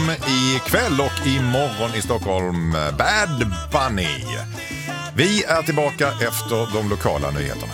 ikväll och imorgon i Stockholm Bad Bunny. Vi är tillbaka efter de lokala nyheterna.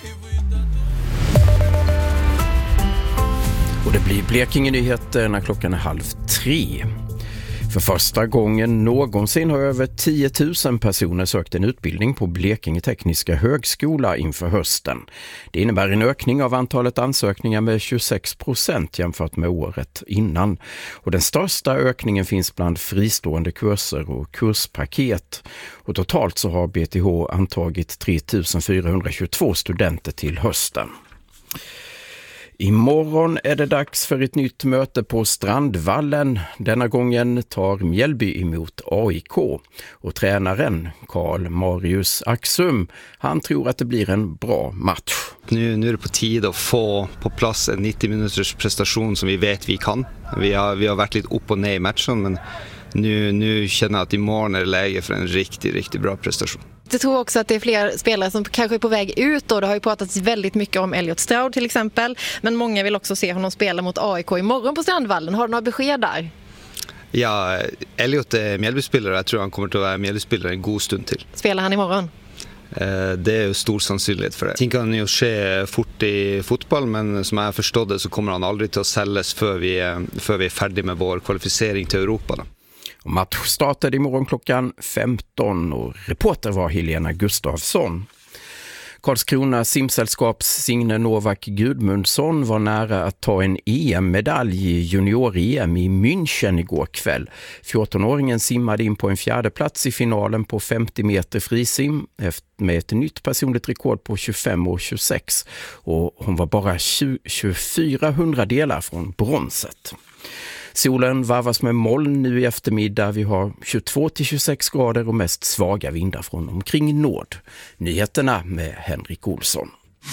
Och det blir Blekinge-nyheter när klockan är 2:30. För första gången någonsin har över 10 000 personer sökt en utbildning på Blekinge Tekniska högskola inför hösten. Det innebär en ökning av antalet ansökningar med 26% jämfört med året innan. Och den största ökningen finns bland fristående kurser och kurspaket. Och totalt så har BTH antagit 3 422 studenter till hösten. Imorgon är det dags för ett nytt möte på Strandvallen. Denna gången tar Mjällby emot AIK. Och tränaren Karl Marius Axum, han tror att det blir en bra match. Nu är det på tid att få på plats en 90 minuters prestation som vi vet vi kan. Vi har varit lite upp och ner i matchen, men nu känner jag att imorgon är det läge för en riktigt bra prestation. Jag tror också att det är fler spelare som kanske är på väg ut, och det har ju pratats väldigt mycket om Elliot Stroud till exempel, men många vill också se honom spela mot AIK imorgon på Strandvallen. Har du några besked där? Ja, Elliot är Mjällbyspelare. Jag tror han kommer att vara Mjällbyspelare en god stund till. Spelar han imorgon? Det är ju stor sannsynlighet för det. Det kan ju ske fort i fotboll, men som jag förstod det så kommer han aldrig till att säljas för vi är färdiga med vår kvalificering till Europa då. Match startade imorgon klockan 15 och reporter var Helena Gustafsson. Karlskrona simsällskaps Signe Novak Gudmundsson var nära att ta en EM-medalj i junior-EM i München igår kväll. 14-åringen simmade in på en fjärde plats i finalen på 50 meter frisim med ett nytt personligt rekord på 25,26 och hon var bara 24 hundradelar från bronset. Solen varvas med moln nu i eftermiddag. Vi har 22-26 grader och mest svaga vindar från omkring nord. Nyheterna med Henrik Olsson.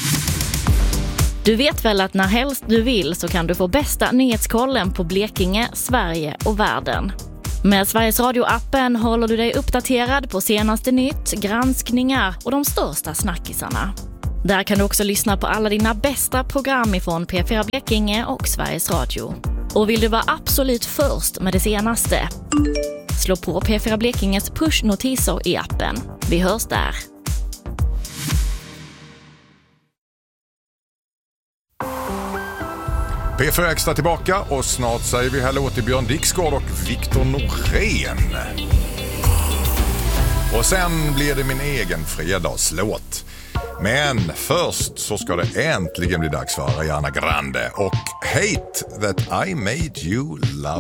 Du vet väl att när helst du vill så kan du få bästa nyhetskollen på Blekinge, Sverige och världen. Med Sveriges Radio-appen håller du dig uppdaterad på senaste nytt, granskningar och de största snackisarna. Där kan du också lyssna på alla dina bästa program ifrån P4 Blekinge och Sveriges Radio. Och vill du vara absolut först med det senaste? Slå på P4 Blekinges pushnotiser i appen. Vi hörs där. P4 Extra tillbaka och snart säger vi hallå till Björn Dixgård och Viktor Norén. Och sen blir det min egen fredagslåt. Men först så ska det äntligen bli dags för Ariana Grande och Hate That I Made You Love